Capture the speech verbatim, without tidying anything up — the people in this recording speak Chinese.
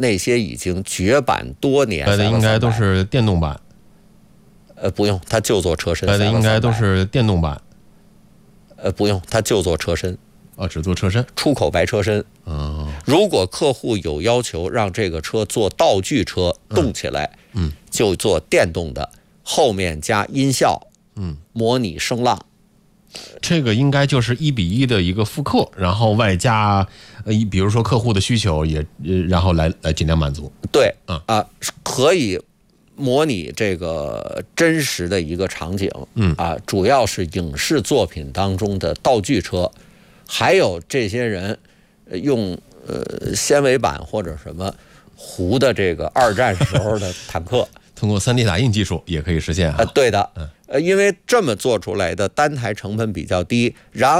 那些已经绝版多年， 摆的应该都是电动版。 呃，不用，它就做车身。 摆的应该都是电动版。 呃，不用，它就做车身。 哦，只做车身， 出口白车身。 哦， 如果客户有要求让这个车做道具车动起来， 嗯， 就做电动的，后面加音效， 嗯， 模拟声浪。 这个应该就是一比一的一个复刻，然后外加呃，比如说客户的需求也，呃然后来来尽量满足。 对， 嗯啊，可以模拟这个真实的一个场景， 嗯啊，主要是影视作品当中的道具车，还有这些人用呃纤维板或者什么糊的这个二战时候的坦克。 通过 三 D 打印技术也可以实现啊。 呃，对的， 嗯呃，因为这么做出来的单台成本比较低，然